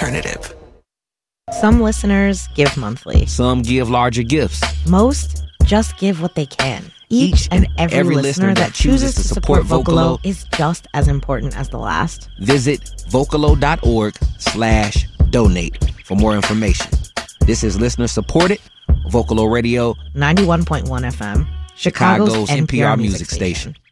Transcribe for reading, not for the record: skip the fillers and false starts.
alternative. Some listeners give monthly. Some give larger gifts. Most just give what they can. Each and every listener that chooses to support Vocalo is just as important as the last. Visit Vocalo.org/donate for more information. This is listener supported Vocalo Radio 91.1 FM, Chicago's NPR music station.